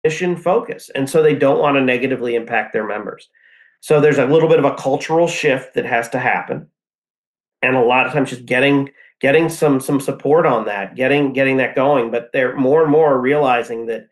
mission focus. And so they don't want to negatively impact their members. So there's a little bit of a cultural shift that has to happen. And a lot of times just getting some support on that, getting that going. But they're more and more realizing that,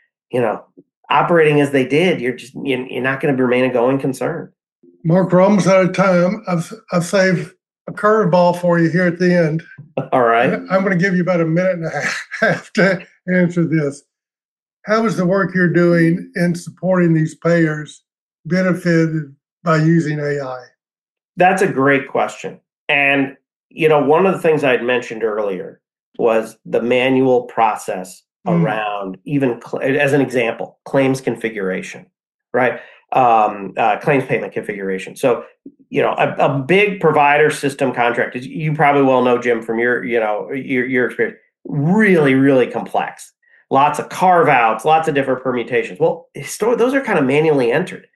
operating as they did, you're not going to remain a going concern. Mark, we're almost out of time. I've saved a curveball for you here at the end. All right. I'm going to give you about a minute and a half to answer this. How is the work you're doing in supporting these payers benefited by using AI? That's a great question. And, one of the things I had mentioned earlier was the manual process around even, as an example, claims configuration, right? Claims payment configuration. So, a big provider system contract, as you probably well know, Jim, from your experience, really, really complex. Lots of carve-outs, lots of different permutations. Well, those are kind of manually entered.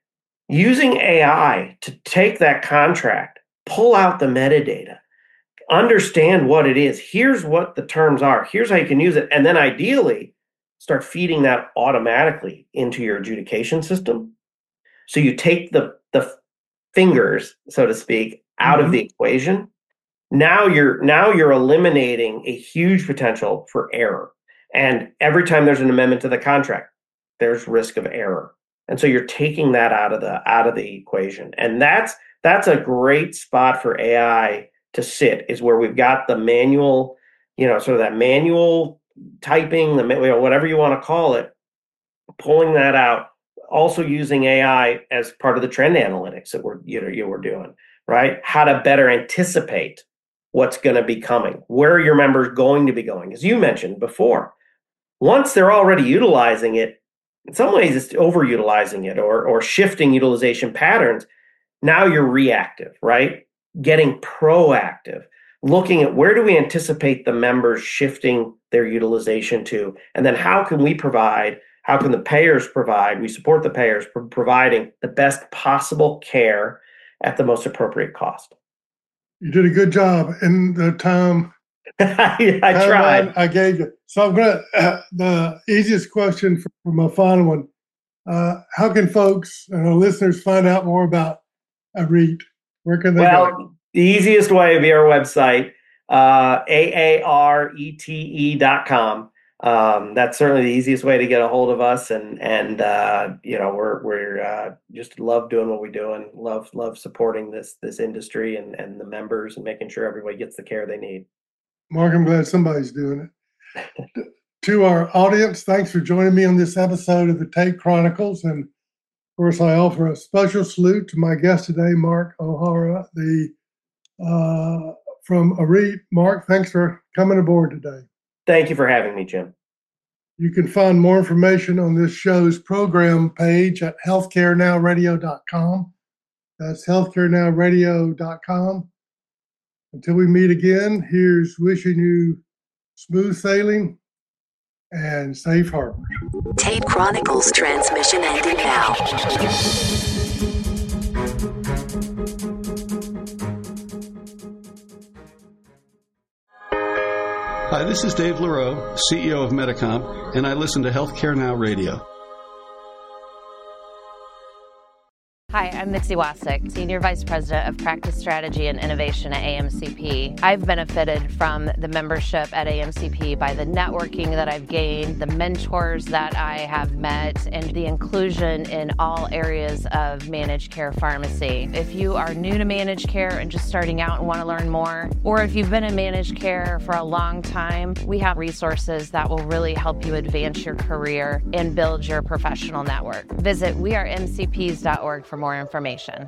Using AI to take that contract, pull out the metadata, understand what it is. Here's what the terms are. Here's how you can use it. And then ideally, start feeding that automatically into your adjudication system. So you take the fingers, so to speak, out of the equation. Now you're eliminating a huge potential for error. And every time there's an amendment to the contract, there's risk of error. And so you're taking that out of the equation. And that's a great spot for AI to sit, is where we've got the manual, sort of that manual typing, whatever you want to call it, pulling that out. Also using AI as part of the trend analytics that we're doing, right? How to better anticipate what's going to be coming, where are your members going to be going? As you mentioned before, once they're already utilizing it, in some ways it's overutilizing it or shifting utilization patterns. Now you're reactive, right? Getting proactive, looking at where do we anticipate the members shifting their utilization to, and then how can the payers provide? We support the payers for providing the best possible care at the most appropriate cost. You did a good job in the time. I tried. I gave you. So I'm going to, the easiest question for my final one. How can folks and our listeners find out more about ARETE? Where can they go? The easiest way would be our website, aarete.com. That's certainly the easiest way to get a hold of us, and we're just love doing what we do and love supporting this industry and the members and making sure everybody gets the care they need. Mark, I'm glad somebody's doing it. To our audience, thanks for joining me on this episode of the Tape Chronicles, and of course I offer a special salute to my guest today, Mark O'Hara, from ARETE. Mark, thanks for coming aboard today. Thank you for having me, Jim. You can find more information on this show's program page at healthcarenowradio.com. That's healthcarenowradio.com. Until we meet again, here's wishing you smooth sailing and safe harbor. Tape Chronicles transmission ending now. Hi, this is Dave LaRoe, CEO of Medicomp, and I listen to Healthcare Now Radio. Hi, I'm Mitzi Wasik, Senior Vice President of Practice Strategy and Innovation at AMCP. I've benefited from the membership at AMCP by the networking that I've gained, the mentors that I have met, and the inclusion in all areas of managed care pharmacy. If you are new to managed care and just starting out and want to learn more, or if you've been in managed care for a long time, we have resources that will really help you advance your career and build your professional network. Visit wearemcps.org for more information.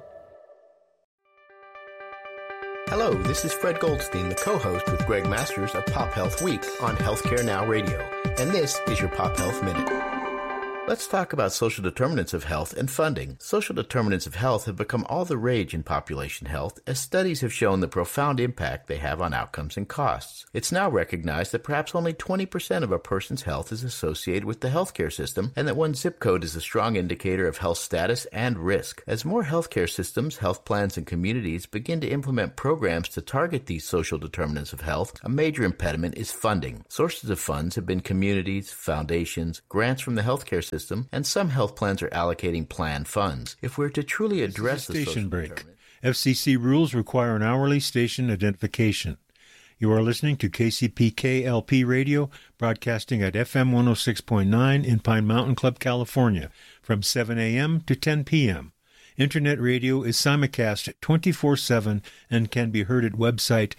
Hello, this is Fred Goldstein, the co-host with Greg Masters of Pop Health Week on Healthcare Now Radio, and this is your Pop Health Minute. Let's talk about social determinants of health and funding. Social determinants of health have become all the rage in population health, as studies have shown the profound impact they have on outcomes and costs. It's now recognized that perhaps only 20% of a person's health is associated with the healthcare system, and that one zip code is a strong indicator of health status and risk. As more healthcare systems, health plans, and communities begin to implement programs to target these social determinants of health, a major impediment is funding. Sources of funds have been communities, foundations, grants from the healthcare system, and some health plans are allocating planned funds. If we're to truly address the station break. FCC rules require an hourly station identification. You are listening to KCPK-LP Radio, broadcasting at FM 106.9 in Pine Mountain Club, California, from 7 a.m. to 10 p.m. Internet radio is simulcast 24/7 and can be heard at website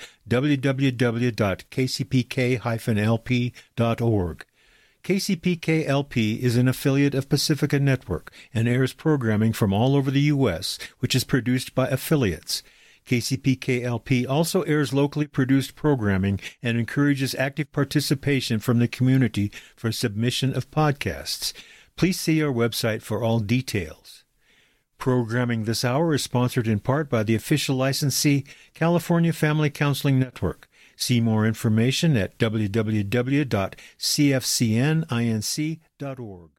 www.kcpk-lp.org. KCPK-LP is an affiliate of Pacifica Network and airs programming from all over the U.S., which is produced by affiliates. KCPK-LP also airs locally produced programming and encourages active participation from the community for submission of podcasts. Please see our website for all details. Programming this hour is sponsored in part by the official licensee, California Family Counseling Network. See more information at www.cfcninc.org.